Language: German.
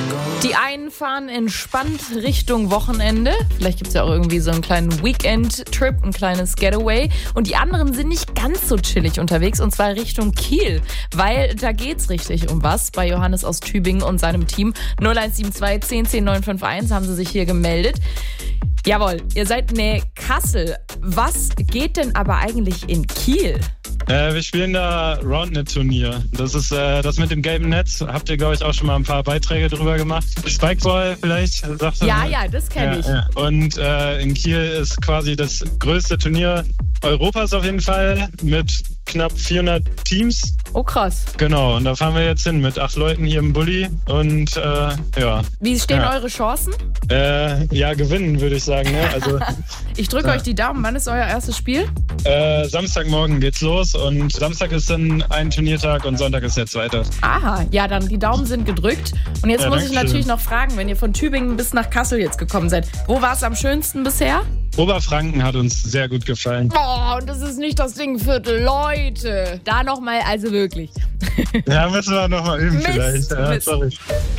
Die einen fahren entspannt Richtung Wochenende. Vielleicht gibt es ja auch irgendwie so einen kleinen Weekend-Trip, ein kleines Getaway. Und die anderen sind nicht ganz so chillig unterwegs, und zwar Richtung Kiel. Weil da geht's richtig um was bei Johannes aus Tübingen und seinem Team. 0172 10 10 951 haben sie sich hier gemeldet. Jawohl, ihr seid Nähe Kassel. Was geht denn aber eigentlich in Kiel? Wir spielen da Roundnet-Turnier. Das ist das mit dem gelben Netz. Habt ihr, glaube ich, auch schon mal ein paar Beiträge drüber gemacht. Spikeball vielleicht? Sagt Ja, das kenne ich. Ja. Und in Kiel ist quasi das größte Turnier Europas auf jeden Fall mit knapp 400 Teams. Oh, krass. Genau, und da fahren wir jetzt hin mit 8 Leuten hier im Bulli und ja. Wie stehen eure Chancen? Ja, gewinnen, würde ich sagen. Ne? Also, ich drücke euch die Daumen. Wann ist euer erstes Spiel? Samstagmorgen geht's los und Samstag ist dann ein Turniertag und Sonntag ist der zweite. Aha, ja, dann die Daumen sind gedrückt. Und jetzt muss ich natürlich noch fragen, wenn ihr von Tübingen bis nach Kassel jetzt gekommen seid, wo war es am schönsten bisher? Oberfranken hat uns sehr gut gefallen. Oh, und das ist nicht das Dingviertel, Leute. Da nochmal, also wirklich. Ja, müssen wir nochmal üben Mist, vielleicht. Ja, Mist. sorry.